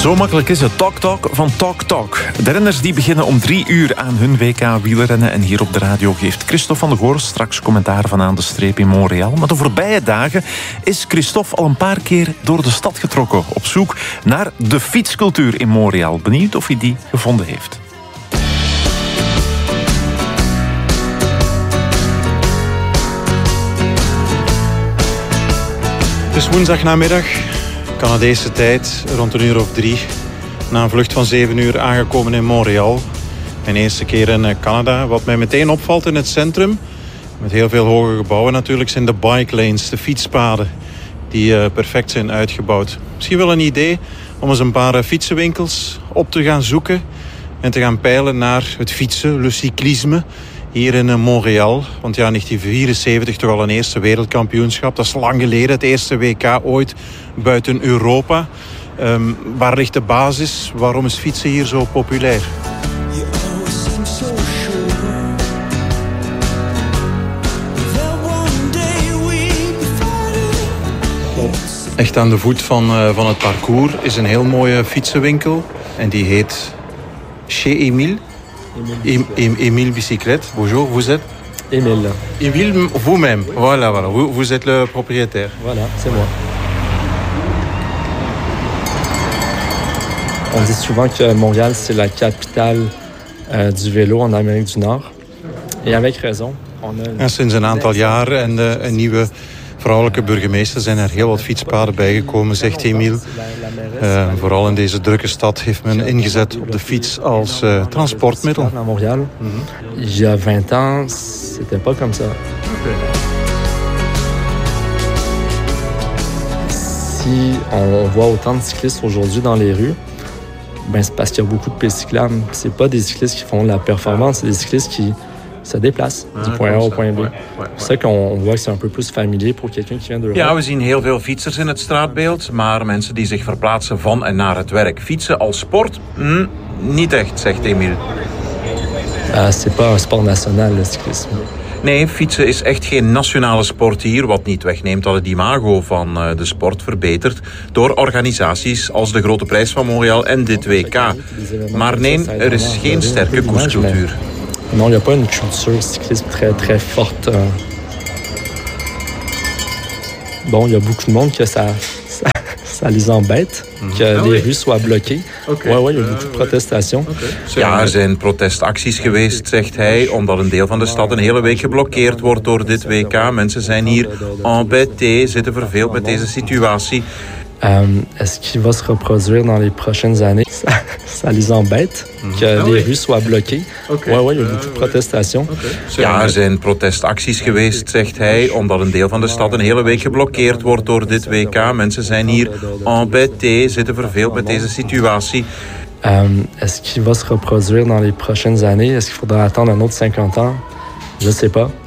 Zo makkelijk is het. Talk van Talk. De renners die beginnen om 3 uur aan hun WK wielrennen. En hier op de radio geeft Christophe van der Goor straks commentaar van aan de streep in Montreal. Maar de voorbije dagen is Christophe al een paar keer door de stad getrokken. Op zoek naar de fietscultuur in Montreal. Benieuwd of hij die gevonden heeft. Het is woensdagnamiddag, Canadese tijd, rond 1:03. Na een vlucht van 7 uur aangekomen in Montreal. Mijn eerste keer in Canada. Wat mij meteen opvalt in het centrum, met heel veel hoge gebouwen natuurlijk, zijn de bike lanes, de fietspaden, die perfect zijn uitgebouwd. Misschien wel een idee om eens een paar fietsenwinkels op te gaan zoeken en te gaan peilen naar het fietsen, le cyclisme, hier in Montreal. Want ja, 1974 toch al een eerste wereldkampioenschap. Dat is lang geleden, het eerste WK ooit buiten Europa. Waar ligt de basis? Waarom is fietsen hier zo populair? Echt aan de voet van het parcours is een heel mooie fietsenwinkel. En die heet Chez Émile. Émile Bicyclette. Bonjour, vous êtes? Émile. Émile, vous-même. Voilà. Vous êtes le propriétaire. Voilà, c'est moi. On dit souvent que Montréal, c'est la capitale du vélo en Amérique du Nord. Et avec raison. En sinds een aantal jaren en een nieuwe vrouwelijke burgemeester zijn er heel wat fietspaden bijgekomen, zegt Émile. Vooral in deze drukke stad heeft men ingezet op de fiets als transportmiddel. À Montréal, il y a 20 ans, c'était pas comme ça. Si on voit autant de cyclistes aujourd'hui dans les rues, ben c'est parce qu'il y a beaucoup de pistes cyclables. C'est pas des cyclistes qui font de la performance, c'est des cyclistes qui se déplacent du point A au point B. C'est ça qu'on voit que c'est un peu plus familier pour quelqu'un qui vient d'Europe. Ja, we zien heel veel fietsers in het straatbeeld, maar mensen die zich verplaatsen van en naar het werk. Fietsen als sport? Niet echt, zegt Émile. C'est pas un sport national, le cyclisme. Nee, fietsen is echt geen nationale sport hier, wat niet wegneemt dat het imago van de sport verbetert door organisaties als de Grote Prijs van Montreal en dit WK. Maar nee, er is geen sterke koerscultuur. Non, il n'y a pas une culture cyclisme très forte. Bon, il y a beaucoup de monde que ça les embête, que les rues soient bloquées. Ouais, il y a beaucoup de protestations. Ja, er zijn protestacties geweest, zegt hij, omdat een deel van de stad een hele week geblokkeerd wordt door dit WK. Mensen zijn hier embêtés, zitten verveeld met deze situatie. Est-ce qu'il va se reproduire dans les prochaines années? Ça les embête que les rues soient bloquées. Ouais, il y a beaucoup de protestations. Ja, er zijn protestacties geweest, zegt hij, omdat een deel van de stad een hele week geblokkeerd wordt door dit WK. Mensen zijn hier embêtés, zitten verveeld met deze situatie. Est-ce qu'il va se reproduire dans les prochaines années? Est-ce qu'il faudra attendre un autre 50 ans? Je sais pas.